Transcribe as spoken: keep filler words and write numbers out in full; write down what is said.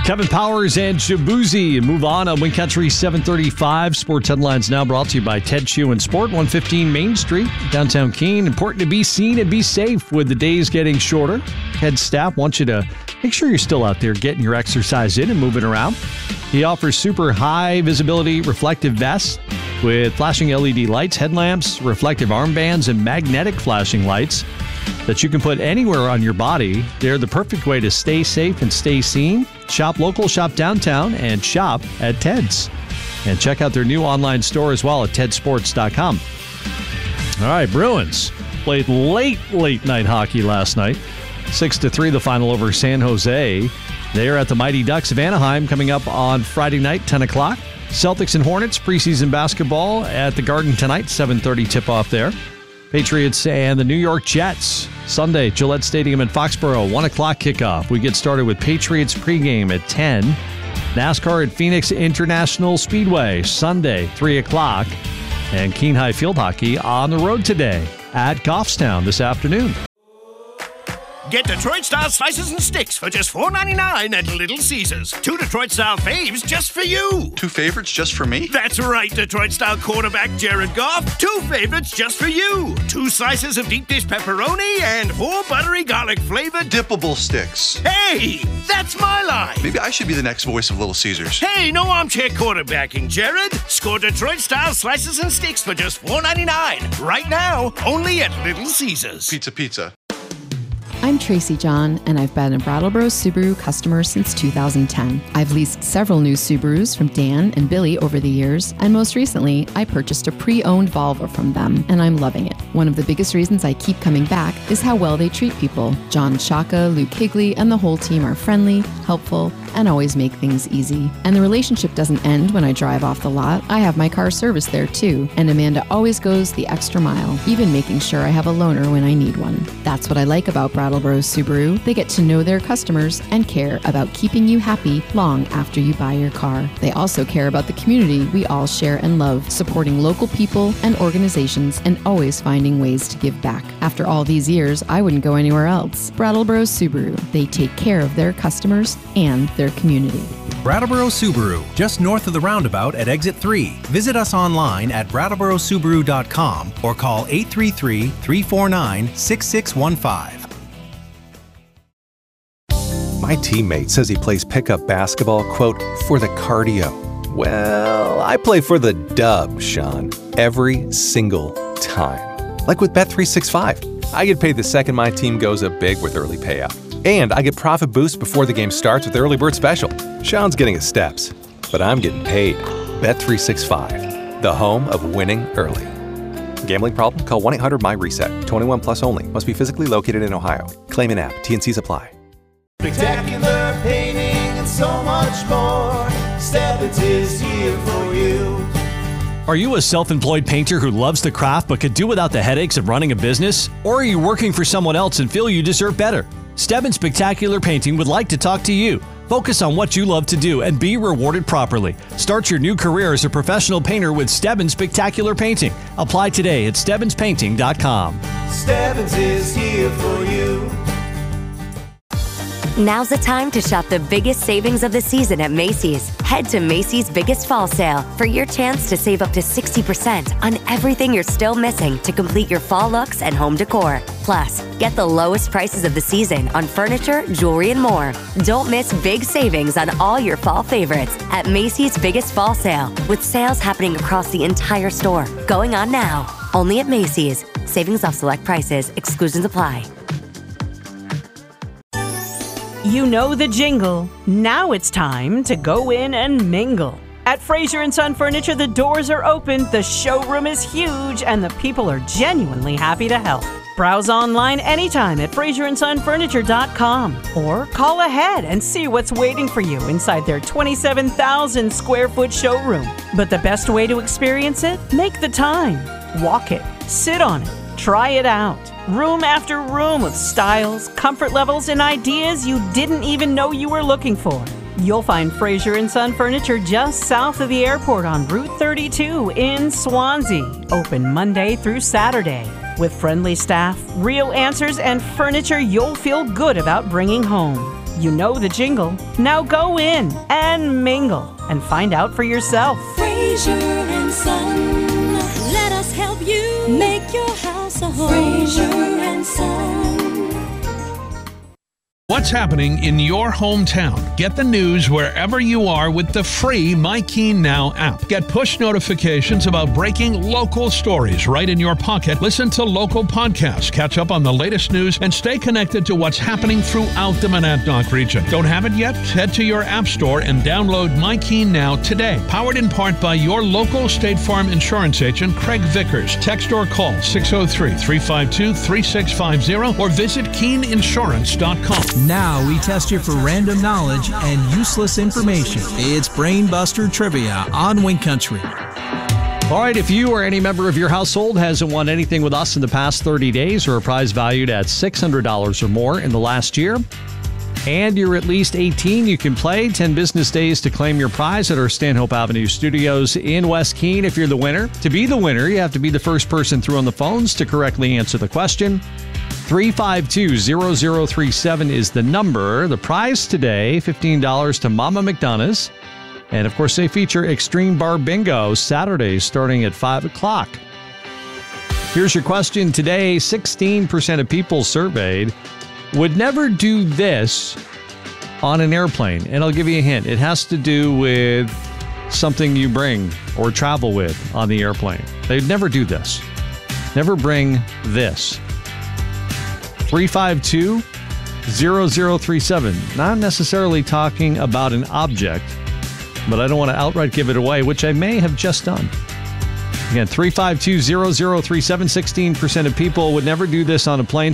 Kevin Powers and Shabuzi. And move on on Wind Country seven thirty-five. Sports headlines now brought to you by Ted Shoe and Sport, one fifteen Main Street, downtown Keene. Important to be seen and be safe with the days getting shorter. Ted's staff wants you to make sure you're still out there getting your exercise in and moving around. He offers super high visibility reflective vests with flashing L E D lights, headlamps, reflective armbands, and magnetic flashing lights that you can put anywhere on your body. They're the perfect way to stay safe and stay seen. Shop local, shop downtown, and shop at Ted's. And check out their new online store as well at ted sports dot com. All right, Bruins played late, late night hockey last night. six to three the final over San Jose. They are at the Mighty Ducks of Anaheim coming up on Friday night, ten o'clock. Celtics and Hornets preseason basketball at the Garden tonight, seven thirty tip-off there. Patriots and the New York Jets, Sunday, Gillette Stadium in Foxborough, one o'clock kickoff. We get started with Patriots pregame at ten. NASCAR at Phoenix International Speedway, Sunday, three o'clock. And Keene High Field Hockey on the road today at Goffstown this afternoon. Get Detroit-style slices and sticks for just four ninety-nine at Little Caesars. Two Detroit-style faves just for you. Two favorites just for me? That's right, Detroit-style quarterback Jared Goff. Two favorites just for you. Two slices of deep dish pepperoni and four buttery garlic-flavored dippable sticks. Hey, that's my line. Maybe I should be the next voice of Little Caesars. Hey, no armchair quarterbacking, Jared. Score Detroit-style slices and sticks for just four ninety-nine. Right now, only at Little Caesars. Pizza, pizza. I'm Tracy John, and I've been a Brattleboro Subaru customer since two thousand ten. I've leased several new Subarus from Dan and Billy over the years, and most recently, I purchased a pre-owned Volvo from them, and I'm loving it. One of the biggest reasons I keep coming back is how well they treat people. John Shaka, Luke Higley, and the whole team are friendly, helpful, and always make things easy. And the relationship doesn't end when I drive off the lot. I have my car serviced there too, and Amanda always goes the extra mile, even making sure I have a loaner when I need one. That's what I like about Brattleboro Subaru. They get to know their customers and care about keeping you happy long after you buy your car. They also care about the community we all share and love, supporting local people and organizations and always finding ways to give back. After all these years, I wouldn't go anywhere else. Brattleboro Subaru. They take care of their customers and their community. Brattleboro Subaru, just north of the roundabout at exit three. Visit us online at brattleboro subaru dot com or call eight three three, three four nine, six six one five. My teammate says he plays pickup basketball, quote, for the cardio. Well, I play for the dub, Sean, every single time. Like with Bet three sixty-five. I get paid the second my team goes up big with early payout. And I get profit boosts before the game starts with Early Bird Special. Sean's getting his steps, but I'm getting paid. Bet three sixty-five, the home of winning early. Gambling problem? Call one eight hundred my reset. twenty-one plus only. Must be physically located in Ohio. Claim in app. T N Cs apply. Spectacular painting and so much more. Stebbins is here for you. Are you a self-employed painter who loves the craft but could do without the headaches of running a business? Or are you working for someone else and feel you deserve better? Stebbins Spectacular Painting would like to talk to you. Focus on what you love to do and be rewarded properly. Start your new career as a professional painter with Stebbins Spectacular Painting. Apply today at stebbins painting dot com. Stebbins is here for you. Now's the time to shop the biggest savings of the season at Macy's. Head to Macy's Biggest Fall Sale for your chance to save up to sixty percent on everything you're still missing to complete your fall looks and home decor. Plus, get the lowest prices of the season on furniture, jewelry, and more. Don't miss big savings on all your fall favorites at Macy's Biggest Fall Sale, with sales happening across the entire store. Going on now. Only at Macy's. Savings off select prices. Exclusions apply. You know the jingle. Now it's time to go in and mingle. At Fraser and Son Furniture, the doors are open, the showroom is huge, and the people are genuinely happy to help. Browse online anytime at fraser and son furniture dot com or call ahead and see what's waiting for you inside their twenty-seven thousand square foot showroom. But the best way to experience it? Make the time. Walk it. Sit on it. Try it out. Room after room of styles, comfort levels, and ideas you didn't even know you were looking for. You'll find Fraser and Son Furniture just south of the airport on Route thirty-two in Swansea. Open Monday through Saturday. With friendly staff, real answers, and furniture you'll feel good about bringing home. You know the jingle. Now go in and mingle and find out for yourself. Fraser and Son, let us help you make your house a home. Fraser and Son. What's happening in your hometown? Get the news wherever you are with the free My Keene Now app. Get push notifications about breaking local stories right in your pocket. Listen to local podcasts, catch up on the latest news, and stay connected to what's happening throughout the Monadnock region. Don't have it yet? Head to your app store and download My Keene Now today. Powered in part by your local State Farm insurance agent, Craig Vickers. Text or call six oh three, three five two, three six five zero or visit keene insurance dot com. Now we test you for random knowledge and useless information. It's Brainbuster Trivia on Wink Country. All right, if you or any member of your household hasn't won anything with us in the past thirty days or a prize valued at six hundred dollars or more in the last year, and you're at least eighteen, you can play ten business days to claim your prize at our Stanhope Avenue studios in West Keene. If you're the winner, to be the winner, you have to be the first person through on the phones to correctly answer the question. three five two, zero zero three seven is the number. The prize today, fifteen dollars to Mama McDonough's. And, of course, they feature Extreme Bar Bingo Saturdays starting at five o'clock. Here's your question today. sixteen percent of people surveyed would never do this on an airplane. And I'll give you a hint. It has to do with something you bring or travel with on the airplane. They'd never do this. Never bring this. three five two, zero zero three seven. Not necessarily talking about an object, but I don't want to outright give it away, which I may have just done. Again, three five two, zero zero three seven. sixteen percent of people would never do this on a plane.